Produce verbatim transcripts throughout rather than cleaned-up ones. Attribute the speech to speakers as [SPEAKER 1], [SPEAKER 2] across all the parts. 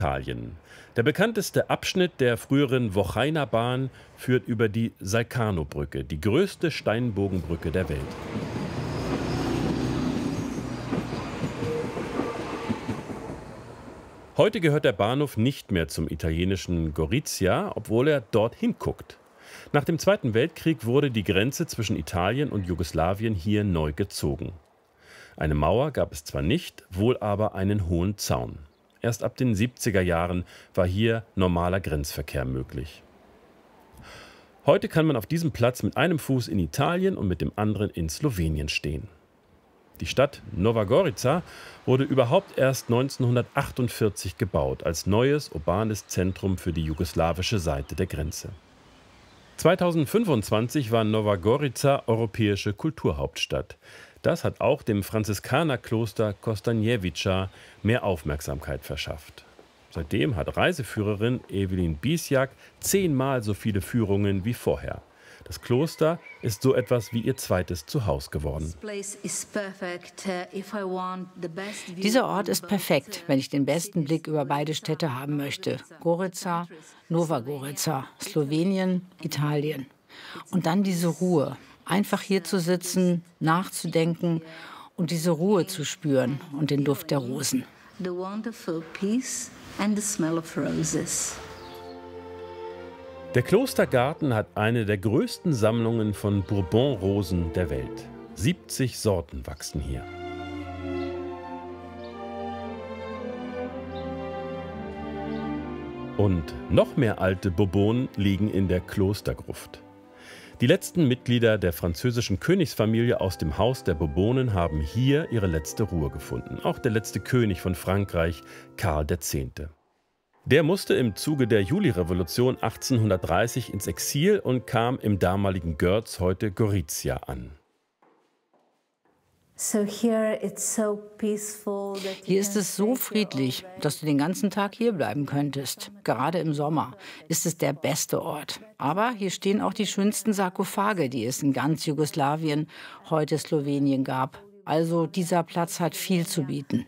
[SPEAKER 1] Italien. Der bekannteste Abschnitt der früheren Vojina-Bahn führt über die Salcarno-Brücke, die größte Steinbogenbrücke der Welt. Heute gehört der Bahnhof nicht mehr zum italienischen Gorizia, obwohl er dorthin guckt. Nach dem Zweiten Weltkrieg wurde die Grenze zwischen Italien und Jugoslawien hier neu gezogen. Eine Mauer gab es zwar nicht, wohl aber einen hohen Zaun. Erst ab den siebziger Jahren war hier normaler Grenzverkehr möglich. Heute kann man auf diesem Platz mit einem Fuß in Italien und mit dem anderen in Slowenien stehen. Die Stadt Nova Gorica wurde überhaupt erst neunzehnhundertachtundvierzig gebaut, als neues urbanes Zentrum für die jugoslawische Seite der Grenze. zweitausendfünfundzwanzig war Nova Gorica europäische Kulturhauptstadt. Das hat auch dem Franziskanerkloster Kostanjevica mehr Aufmerksamkeit verschafft. Seitdem hat Reiseführerin Evelyn Bisjak zehnmal so viele Führungen wie vorher. Das Kloster ist so etwas wie ihr zweites Zuhause geworden.
[SPEAKER 2] Dieser Ort ist perfekt, wenn ich den besten Blick über beide Städte haben möchte. Gorica, Nova Gorica, Slowenien, Italien. Und dann diese Ruhe. Einfach hier zu sitzen, nachzudenken und diese Ruhe zu spüren und den Duft der Rosen.
[SPEAKER 1] Der Klostergarten hat eine der größten Sammlungen von Bourbon-Rosen der Welt. siebzig Sorten wachsen hier. Und noch mehr alte Bourbonen liegen in der Klostergruft. Die letzten Mitglieder der französischen Königsfamilie aus dem Haus der Bourbonen haben hier ihre letzte Ruhe gefunden. Auch der letzte König von Frankreich, Karl der Zehnte. Der musste im Zuge der Julirevolution achtzehnhundertdreißig ins Exil und kam im damaligen Görz, heute Gorizia, an.
[SPEAKER 2] Hier ist es so friedlich, dass du den ganzen Tag hier bleiben könntest. Gerade im Sommer ist es der beste Ort. Aber hier stehen auch die schönsten Sarkophage, die es in ganz Jugoslawien, heute Slowenien, gab. Also dieser Platz hat viel zu bieten.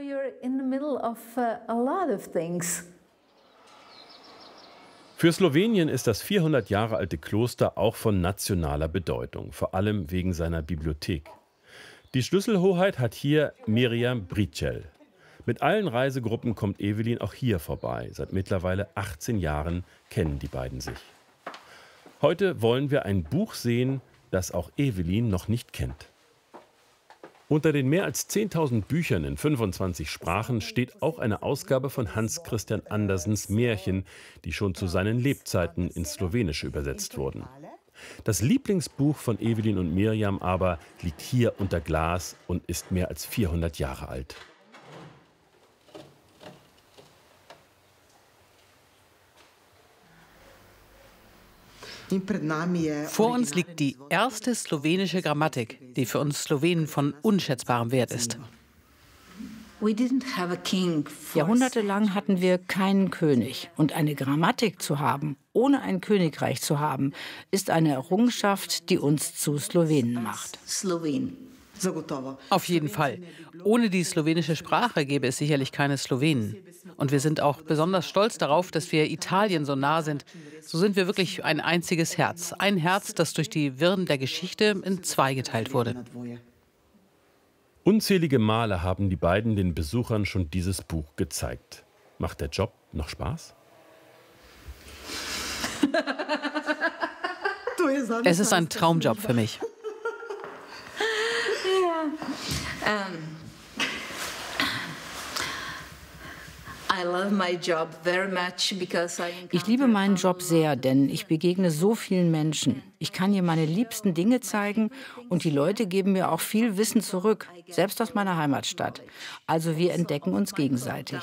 [SPEAKER 1] Für Slowenien ist das vierhundert Jahre alte Kloster auch von nationaler Bedeutung, vor allem wegen seiner Bibliothek. Die Schlüsselhoheit hat hier Miriam Bricel. Mit allen Reisegruppen kommt Evelyn auch hier vorbei. Seit mittlerweile achtzehn Jahren kennen die beiden sich. Heute wollen wir ein Buch sehen, das auch Evelyn noch nicht kennt. Unter den mehr als zehntausend Büchern in fünfundzwanzig Sprachen steht auch eine Ausgabe von Hans Christian Andersens Märchen, die schon zu seinen Lebzeiten ins Slowenische übersetzt wurden. Das Lieblingsbuch von Evelyn und Miriam aber liegt hier unter Glas und ist mehr als vierhundert Jahre alt.
[SPEAKER 3] Vor uns liegt die erste slowenische Grammatik, die für uns Slowenen von unschätzbarem Wert ist.
[SPEAKER 2] Jahrhundertelang hatten wir keinen König. Und eine Grammatik zu haben, ohne ein Königreich zu haben, ist eine Errungenschaft, die uns zu Slowenen macht.
[SPEAKER 3] Auf jeden Fall. Ohne die slowenische Sprache gäbe es sicherlich keine Slowenen. Und wir sind auch besonders stolz darauf, dass wir Italien so nah sind. So sind wir wirklich ein einziges Herz. Ein Herz, das durch die Wirren der Geschichte in zwei geteilt wurde.
[SPEAKER 1] Unzählige Male haben die beiden den Besuchern schon dieses Buch gezeigt. Macht der Job noch Spaß?
[SPEAKER 3] Es ist ein Traumjob für mich.
[SPEAKER 2] Ich liebe meinen Job sehr, denn ich begegne so vielen Menschen. Ich kann hier meine liebsten Dinge zeigen und die Leute geben mir auch viel Wissen zurück, selbst aus meiner Heimatstadt. Also wir entdecken uns gegenseitig.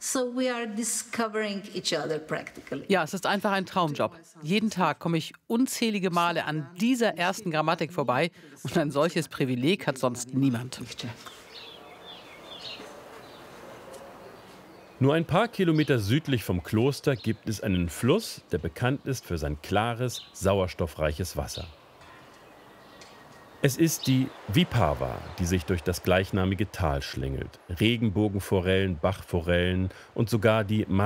[SPEAKER 3] Ja, es ist einfach ein Traumjob. Jeden Tag komme ich unzählige Male an dieser ersten Grammatik vorbei und ein solches Privileg hat sonst niemand.
[SPEAKER 1] Nur ein paar Kilometer südlich vom Kloster gibt es einen Fluss, der bekannt ist für sein klares, sauerstoffreiches Wasser. Es ist die Vipava, die sich durch das gleichnamige Tal schlängelt. Regenbogenforellen, Bachforellen und sogar die